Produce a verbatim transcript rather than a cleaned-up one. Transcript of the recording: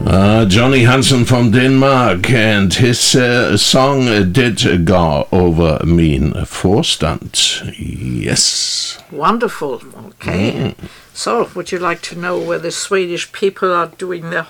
Uh, Johnny Hansen from Denmark, and his uh, song uh, Did Go Over Min Forstand. Yes. Wonderful. Okay. Mm. So, would you like to know where the Swedish people are doing their